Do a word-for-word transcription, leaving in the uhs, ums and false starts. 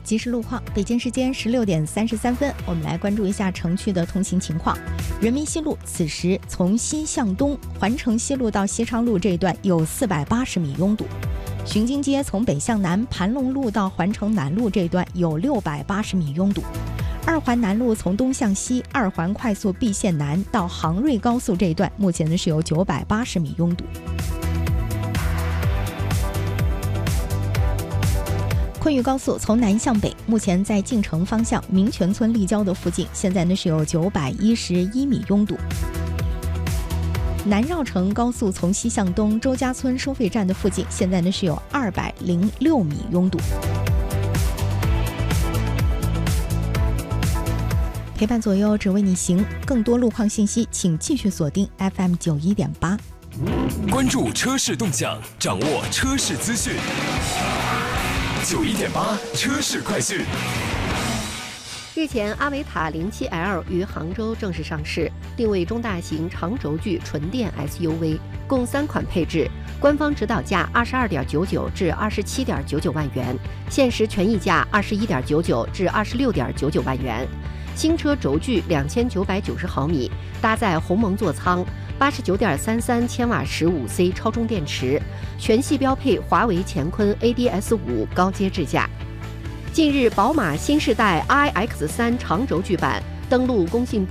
即时路况，北京时间十六点三十三分，我们来关注一下城区的通行情况。人民西路此时从西向东，环城西路到西昌路这一段有四百八十米拥堵。巡京街从北向南，盘龙路到环城南路这一段有六百八十米拥堵。二环南路从东向西，二环快速 B 线南到杭瑞高速这一段，目前呢是有九百八十米拥堵。昆渝高速从南向北，目前在晋城方向民权村立交的附近，现在呢是有九百一十一米拥堵。南绕城高速从西向东，周家村收费站的附近，现在呢是有二百零六米拥堵。陪伴左右，只为你行。更多路况信息，请继续锁定 F M 九一点八。 关注车市动向，掌握车市资讯。九一点八车市快讯。 日前，阿维塔零七 L 于杭州正式上市，定位中大型长轴距纯电 S U V， 共三款配置，官方指导价二十二点九九至二十七点九九万元，限时权益价二十一点九九至二十六点九九万元。新车轴距两千九百九十毫米，搭载鸿蒙座舱，八十九点三三千瓦时五 C 超充电池，全系标配华为乾坤 A D S 五 高阶智驾。近日，宝马新世代 I X 三长轴距版登陆工信